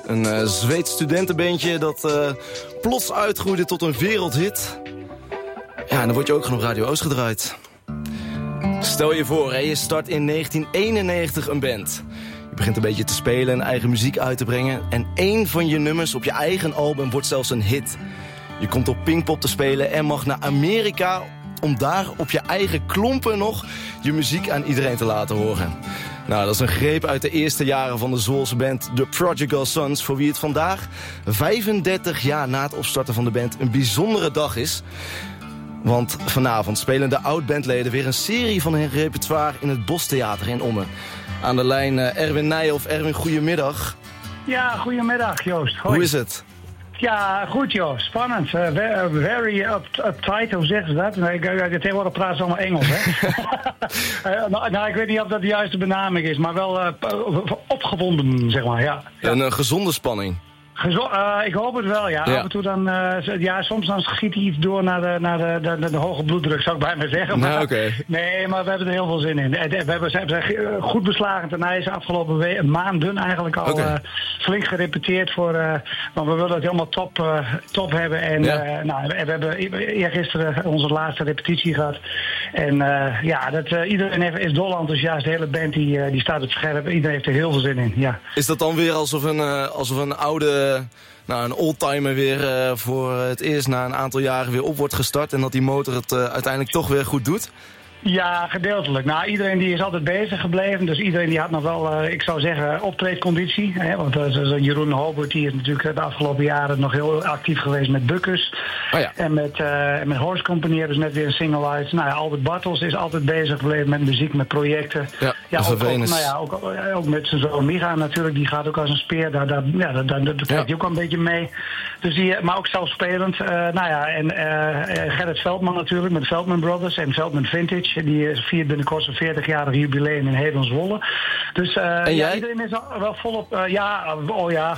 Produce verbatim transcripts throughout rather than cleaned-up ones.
Een uh, Zweeds studentenbeentje dat uh, plots uitgroeide tot een wereldhit. Ja, en dan word je ook gewoon op Radio Oost gedraaid. Stel je voor, hè, je start in negentien eenennegentig een band. Je begint een beetje te spelen en eigen muziek uit te brengen. En één van je nummers op je eigen album wordt zelfs een hit. Je komt op Pinkpop te spelen en mag naar Amerika om daar op je eigen klompen nog je muziek aan iedereen te laten horen. Nou, dat is een greep uit de eerste jaren van de Zwolse band The Prodigal Sons, voor wie het vandaag, vijfendertig jaar na het opstarten van de band, een bijzondere dag is. Want vanavond spelen de oud-bandleden weer een serie van hun repertoire in het Bostheater in Ommen. Aan de lijn uh, Erwin Nijhoff. Erwin, goedemiddag. Ja, goedemiddag Joost. Hoi. Hoe is het? Ja, goed joh, spannend. Uh, very up, uptight, hoe zeggen ze dat? Nee, ik, ik, tegenwoordig praten ze allemaal Engels, hè? uh, nou, nou, ik weet niet of dat de juiste benaming is, maar wel uh, opgewonden, zeg maar, ja. Een uh, gezonde spanning. Gezo- uh, ik hoop het wel, ja. ja. Af en toe dan, uh, ja, soms dan schiet hij iets door naar de, naar de, de, de, de hoge bloeddruk, zou ik bijna zeggen. Maar, nou, okay. Nee, maar we hebben er heel veel zin in. We hebben, we hebben goed beslagen ten ijs, afgelopen we- maanden eigenlijk al okay. uh, flink gerepeteerd voor, uh, want we willen het helemaal top, uh, top hebben. En ja. uh, nou, we hebben eergisteren onze laatste repetitie gehad. En uh, ja, dat, uh, iedereen heeft, is dol enthousiast. De hele band die, uh, die staat op scherp. Iedereen heeft er heel veel zin in, ja. Is dat dan weer alsof een, uh, alsof een oude... Nou, een oldtimer weer uh, voor het eerst na een aantal jaren weer op wordt gestart... en dat die motor het uh, uiteindelijk toch weer goed doet? Ja, gedeeltelijk. Nou, iedereen die is altijd bezig gebleven. Dus iedereen die had nog wel, uh, ik zou zeggen, optreedconditie. Hè? Want uh, Jeroen Hobert die is natuurlijk de afgelopen jaren nog heel actief geweest met Buckus. Oh ja. En met, uh, met Horse Company hebben ze net weer een single uit. Nou ja, Albert Bartels is altijd bezig gebleven met muziek, met projecten. Ja, ja ook, ook, nou ja ook, ook met zijn zoon Micha natuurlijk. Die gaat ook als een speer. Daar, daar, ja, daar, daar, daar trekt hij ja. ook al een beetje mee. Dus die, maar ook zelfspelend. Uh, nou ja, en uh, Gerrit Veldman natuurlijk met Veldman Brothers en Veldman Vintage. Die viert binnenkort zijn veertigjarig jubileum in Hedel Zwolle. Dus uh, en ja, iedereen is al wel volop... Uh, ja, oh ja.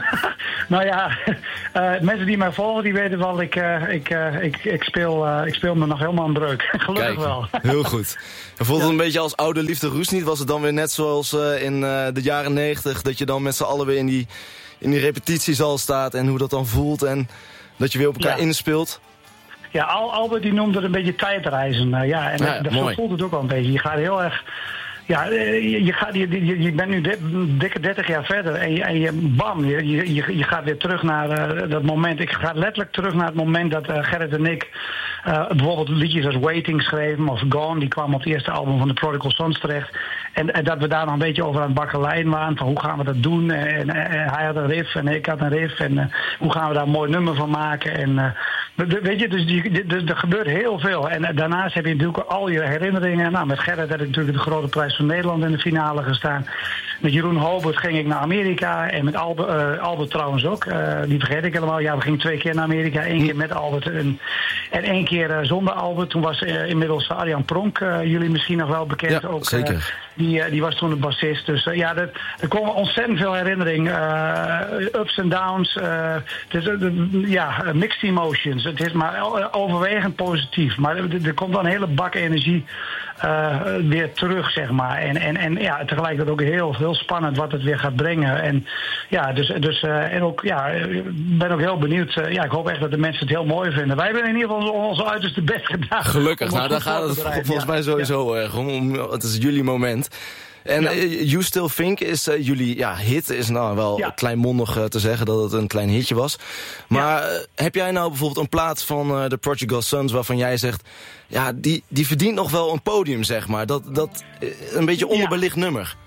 nou ja, uh, mensen die mij volgen, die weten wel, ik, uh, ik, uh, ik, ik, speel, uh, ik speel me nog helemaal een breuk. Gelukkig Kijk, wel. Heel goed. En voelt het ja. een beetje als oude liefde roest niet? Was het dan weer net zoals uh, in uh, de jaren negentig, dat je dan met z'n allen weer in die, in die repetitiezaal staat en hoe dat dan voelt en dat je weer op elkaar ja. inspeelt? Ja, Albert die noemde het een beetje tijdreizen. Uh, ja, en ja, dat, dat voelt het ook wel een beetje. Je gaat heel erg... Ja, je, je, gaat, je, je, je bent nu de, dikke dertig jaar verder en je, en je bam, je, je, je gaat weer terug naar uh, dat moment. Ik ga letterlijk terug naar het moment dat uh, Gerrit en ik uh, bijvoorbeeld liedjes als Waiting schreven of Gone, die kwam op het eerste album van The Prodigal Sons terecht. En, en dat we daar nog een beetje over aan het bakkeleien waren, van hoe gaan we dat doen. En, en, en hij had een riff en ik had een riff en uh, hoe gaan we daar een mooi nummer van maken. En uh, weet je, dus die, dus er gebeurt heel veel. En uh, daarnaast heb je natuurlijk al je herinneringen. Nou, met Gerrit had ik natuurlijk de grote prijs van Nederland in de finale gestaan. Met Jeroen Hobert ging ik naar Amerika. En met Albert, uh, Albert trouwens ook. Uh, die vergeet ik helemaal. Ja, we gingen twee keer naar Amerika. Eén keer met Albert en, en één keer uh, zonder Albert. Toen was uh, inmiddels Arjan Pronk, uh, jullie misschien nog wel bekend. Ja, ook, zeker. Uh, die, uh, die was toen de bassist. Dus uh, ja, dat, er komen ontzettend veel herinneringen. Uh, ups en downs. Uh, het is, uh, ja, mixed emotions. Het is maar overwegend positief. Maar er, er komt dan een hele bak energie Uh, weer terug, zeg maar. En, en, en ja, tegelijkertijd ook heel, heel spannend wat het weer gaat brengen. En ja, dus, dus uh, en ook, ja, ik ben ook heel benieuwd. Uh, ja, ik hoop echt dat de mensen het heel mooi vinden. Wij hebben in ieder geval onze uiterste best gedaan. Gelukkig, nou daar gaat het volgens ja. mij sowieso ja. om, om. Het is jullie moment. En ja. uh, You Still Think is uh, jullie ja, hit, is nou wel ja. kleinmondig uh, te zeggen dat het een klein hitje was. Maar ja. uh, heb jij nou bijvoorbeeld een plaat van uh, The Prodigal Sons waarvan jij zegt, ja, die, die verdient nog wel een podium, zeg maar. Dat, dat uh, een beetje onderbelicht ja. nummer.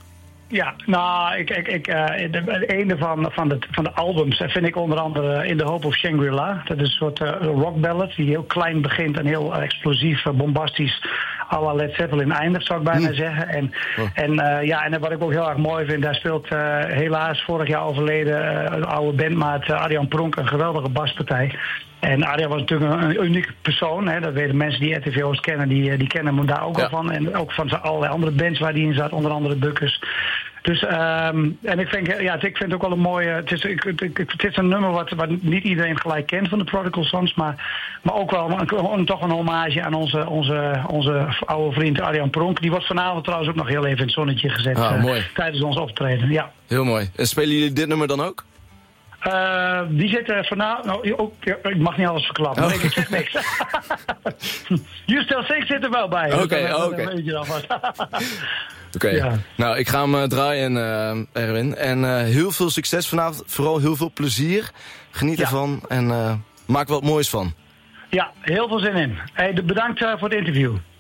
Ja, nou, ik, ik, ik, uh, de ene van, van, de, van de albums vind ik onder andere In the Hope of Shangri-La. Dat is een soort uh, rock ballad die heel klein begint en heel explosief, uh, bombastisch, à la Led Zeppelin eindigt, zou ik bijna mm. zeggen. En, oh. en, uh, ja, en wat ik ook heel erg mooi vind, daar speelt uh, helaas vorig jaar overleden uh, een oude bandmaat uh, Arjan Pronk een geweldige baspartij. En Arjan was natuurlijk een, een uniek persoon. Hè. Dat weten mensen die R T V Oost kennen, die, die kennen hem daar ook ja. al van. En ook van zijn allerlei andere bands waar hij in zat, onder andere Buckus. Dus, um, en ik vind, ja, ik vind het ook wel een mooie... Het is, ik, ik, het is een nummer wat, wat niet iedereen gelijk kent van de Prodigal Sons, maar, maar ook wel een, een, toch een hommage aan onze, onze, onze oude vriend Arjan Pronk. Die wordt vanavond trouwens ook nog heel even in het zonnetje gezet ah, uh, tijdens ons optreden. Ja. Heel mooi. En spelen jullie dit nummer dan ook? Uh, die zitten vanavond... Nou, ook, ik mag niet alles verklappen. Oh. Nee, ik zeg niks. You Still Sing zit er wel bij. Oké, okay, oké. Okay. Oké. Okay. Ja. Nou, ik ga hem uh, draaien, uh, Erwin. En uh, heel veel succes vanavond. Vooral heel veel plezier. Geniet ja. ervan. En uh, maak er wat moois van. Ja, heel veel zin in. Hey, bedankt uh, voor het interview.